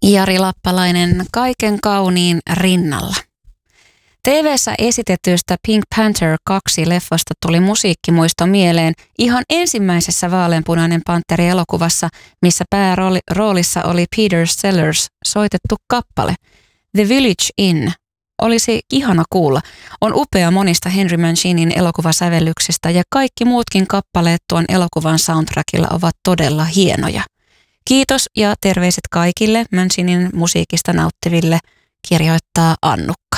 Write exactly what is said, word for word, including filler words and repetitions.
Jari Lappalainen Kaiken kauniin rinnalla. T V:ssä esitetystä Pink Panther kaksi leffasta tuli musiikkimuisto mieleen ihan ensimmäisessä Vaaleanpunainen pantteri -elokuvassa, missä pääroolissa oli Peter Sellers soitettu kappale. The Village Inn. Olisi ihana kuulla. On upea monista Henry Mancinin elokuvasävellyksistä ja kaikki muutkin kappaleet tuon elokuvan soundtrackilla ovat todella hienoja. Kiitos ja terveiset kaikille Mancinin musiikista nauttiville, kirjoittaa Annukka.